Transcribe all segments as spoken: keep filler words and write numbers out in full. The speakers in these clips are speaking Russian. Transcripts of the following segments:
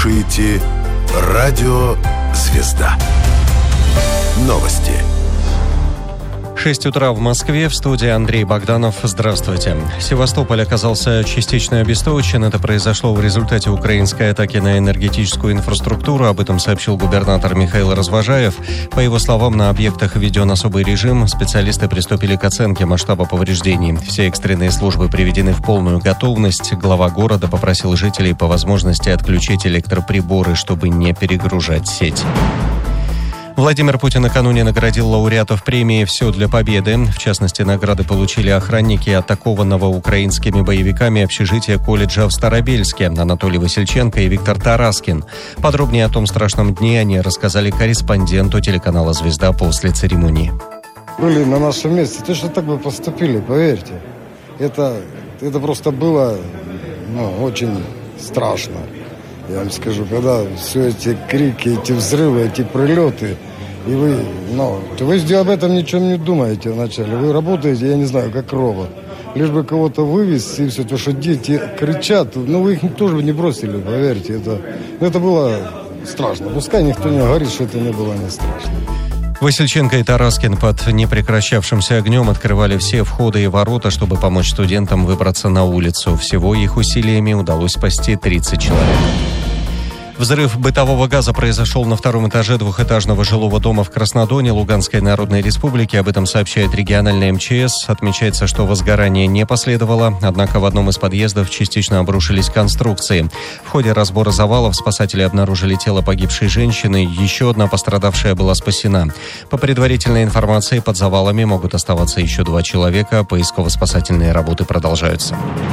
слушаете «Радио Звезда». Новости. шесть утра в Москве, в студии Андрей Богданов. Здравствуйте. Севастополь оказался частично обесточен. Это произошло в результате украинской атаки на энергетическую инфраструктуру. Об этом сообщил губернатор Михаил Развожаев. По его словам, на объектах введен особый режим. Специалисты приступили к оценке масштаба повреждений. Все экстренные службы приведены в полную готовность. Глава города попросил жителей по возможности отключить электроприборы, чтобы не перегружать сеть. Владимир Путин накануне наградил лауреатов премии «Все для победы». В частности, награды получили охранники атакованного украинскими боевиками общежития колледжа в Старобельске Анатолий Васильченко и Виктор Тараскин. Подробнее о том страшном дне они рассказали корреспонденту телеканала «Звезда» после церемонии. Были на нашем месте, точно так бы поступили, поверьте. Это, это просто было ну, очень страшно. Я вам скажу, когда все эти крики, эти взрывы, эти прилеты, и вы, ну, вы об этом ничего не думаете вначале. Вы работаете, я не знаю, как робот. Лишь бы кого-то вывести, и все, то, что дети кричат, ну, вы их тоже не бросили, поверьте. Это, это было страшно. Пускай никто не говорит, что это не было не страшно. Васильченко и Тараскин под непрекращавшимся огнем открывали все входы и ворота, чтобы помочь студентам выбраться на улицу. Всего их усилиями удалось спасти тридцать человек. Взрыв бытового газа произошел на втором этаже двухэтажного жилого дома в Краснодоне Луганской Народной Республики. Об этом сообщает региональная эм че эс. Отмечается, что возгорание не последовало, однако в одном из подъездов частично обрушились конструкции. В ходе разбора завалов спасатели обнаружили тело погибшей женщины. Еще одна пострадавшая была спасена. По предварительной информации, под завалами могут оставаться еще два человека. Поисково-спасательные работы продолжаются.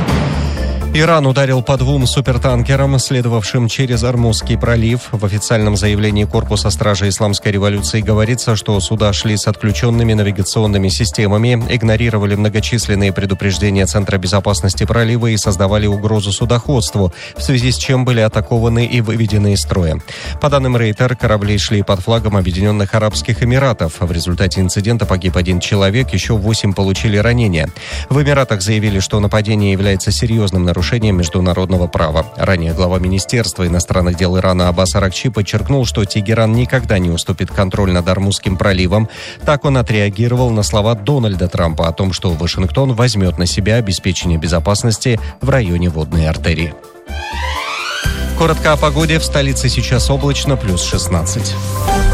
Иран ударил по двум супертанкерам, следовавшим через Ормузский пролив. В официальном заявлении Корпуса стражи Исламской революции говорится, что суда шли с отключенными навигационными системами, игнорировали многочисленные предупреждения Центра безопасности пролива и создавали угрозу судоходству, в связи с чем были атакованы и выведены из строя. По данным Рейтер, корабли шли под флагом Объединенных Арабских Эмиратов. В результате инцидента погиб один человек, еще восемь получили ранения. В Эмиратах заявили, что нападение является серьезным нарушением международного права. Ранее глава Министерства иностранных дел Ирана Аббас Аракчи подчеркнул, что Тегеран никогда не уступит контроль над Ормузским проливом. Так он отреагировал на слова Дональда Трампа о том, что Вашингтон возьмет на себя обеспечение безопасности в районе водной артерии. Коротко о погоде. В столице сейчас облачно, плюс шестнадцать.